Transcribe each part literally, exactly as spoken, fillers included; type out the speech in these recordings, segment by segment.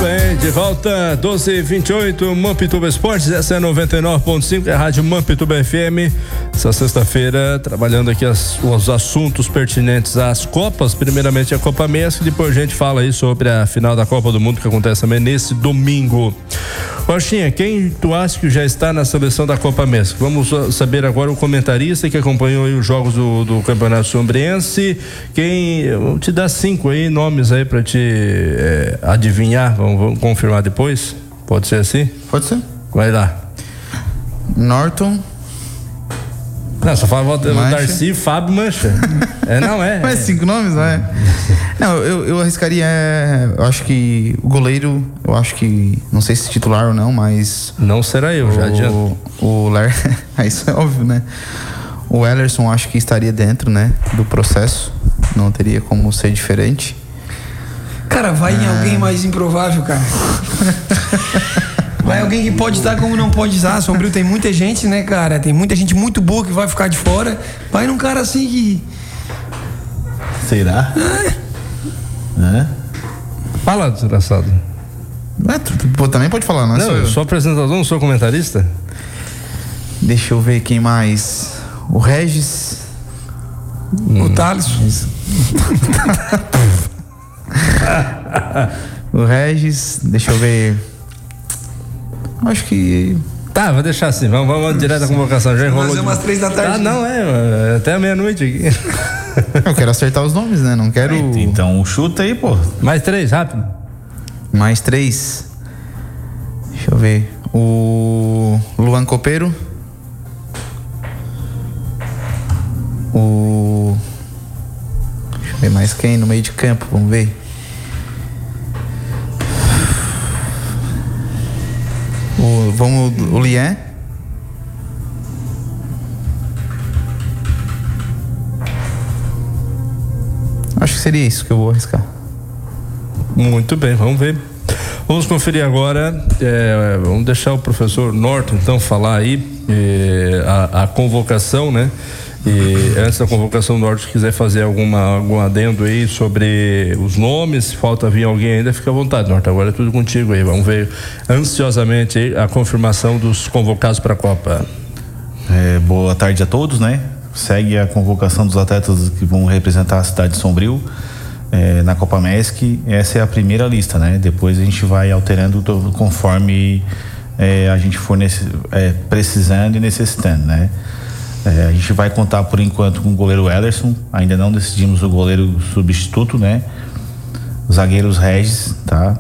bem, de volta, doze e vinte e oito, Mampituba Esportes, essa é noventa e nove ponto cinco, é a Rádio Mampituba F M. Essa sexta-feira, trabalhando aqui as, os assuntos pertinentes às Copas, primeiramente a Copa Mesc, depois a gente fala aí sobre a final da Copa do Mundo que acontece também nesse domingo. Rochinha, quem tu acha que já está na seleção da Copa Mesc? Vamos saber agora o comentarista que acompanhou aí os jogos do, do Campeonato Sombrense. Quem, vou te dar cinco aí nomes aí pra te é, adivinhar, vamos, vamos confirmar depois? Pode ser assim? Pode ser. Vai lá. Norton. Não, só fala o Darcy, Fábio, Mancha. É, não é. Mas é. cinco nomes, não é? Não, eu, eu arriscaria, eu acho que o goleiro, eu acho que, não sei se titular ou não, mas... Não será eu, o, já adianto. O Ler, isso é óbvio, né? O Ellerson acho que estaria dentro, né, do processo, não teria como ser diferente. Cara, vai em alguém mais improvável, cara. Vai alguém que pode estar como não pode estar. Sombrio tem muita gente, né, cara? Tem muita gente muito boa que vai ficar de fora. Vai num cara assim que... Será? É. É? Fala, desgraçado. É, tu, tu, também pode falar, não é? Não, eu sou apresentador, não sou comentarista. Deixa eu ver quem mais. O Regis. Hum. O Thales. O Regis, deixa eu ver. Acho que... Tá, vou deixar assim, vamos, vamos direto à convocação. Já enrolou. Fazer umas três da tarde. Ah, não, é, até meia-noite aqui. Eu quero acertar os nomes, né? Não quero... Então chuta aí, pô. Mais três, rápido. Mais três. Deixa eu ver. O Luan Copeiro. O... Deixa eu ver mais quem no meio de campo, vamos ver. O, vamos, o Lien. Acho que seria isso que eu vou arriscar. Muito bem, vamos ver. Vamos conferir agora, é, vamos deixar o professor Norton então falar aí é, a, a convocação, né? E antes da convocação, o Norton, se quiser fazer alguma, algum adendo aí sobre os nomes, se falta vir alguém ainda, fica à vontade, Norton. Agora é tudo contigo aí. Vamos ver ansiosamente aí a confirmação dos convocados para a Copa. É, boa tarde a todos, né? Segue a convocação dos atletas que vão representar a cidade de Sombrio é, na Copa Mesc. Essa é a primeira lista, né? Depois a gente vai alterando conforme é, a gente for nesse, é, precisando e necessitando, né? É, a gente vai contar por enquanto com o goleiro Ellerson, ainda não decidimos o goleiro substituto, né? Os zagueiros Regis, tá?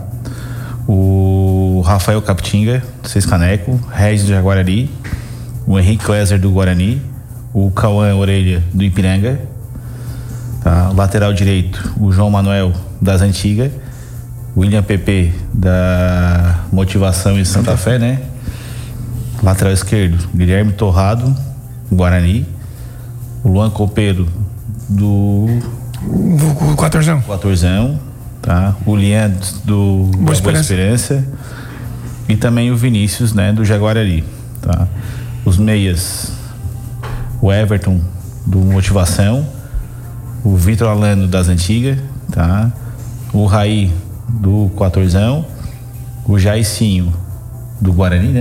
O Rafael Capitinga, Seis Caneco, Regis do Jaguarari, o Henrique Kleiser do Guarani, o Cauã Orelha do Ipiranga, tá? Lateral direito, o João Manuel das Antigas, William Pepe da Motivação em Santa Fé, né? Lateral esquerdo, Guilherme Torrado, Guarani, o Luan Copeiro do do Quatorzão, Quatorzão, tá? O Lian do Boa, Boa Esperança. Esperança e também o Vinícius, né, do Jaguarari, tá? Os meias, o Everton do Motivação, o Vitor Alano das Antigas, tá? O Raí do Quatorzão, o Jaicinho do Guarani, né?